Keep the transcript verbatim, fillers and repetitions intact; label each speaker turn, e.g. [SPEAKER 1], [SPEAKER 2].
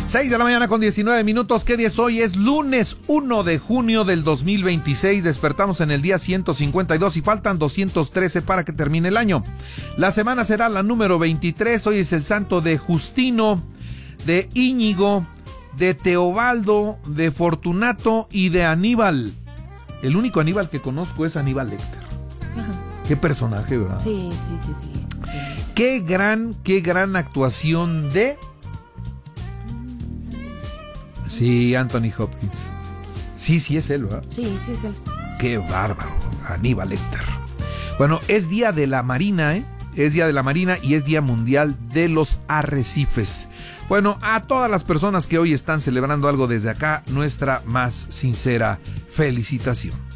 [SPEAKER 1] seis de la mañana con diecinueve minutos. ¿Qué día es hoy? Es lunes uno de junio del dos mil veintiséis. Despertamos en el día ciento cincuenta y dos y faltan doscientos trece para que termine el año. La semana será la número veintitrés. Hoy es el santo de Justino, de Íñigo, de Teobaldo, de Fortunato y de Aníbal. El único Aníbal que conozco es Aníbal Lecter. Ajá. Qué personaje, ¿verdad?
[SPEAKER 2] Sí, sí, sí, sí, sí.
[SPEAKER 1] Qué gran, qué gran actuación de... Sí, Anthony Hopkins. Sí, sí es él, ¿verdad?
[SPEAKER 2] Sí, sí es él.
[SPEAKER 1] Qué bárbaro, Aníbal Lecter. Bueno, es Día de la Marina, ¿eh? Es Día de la Marina y es Día Mundial de los Arrecifes. Bueno, a todas las personas que hoy están celebrando algo desde acá, nuestra más sincera felicitación.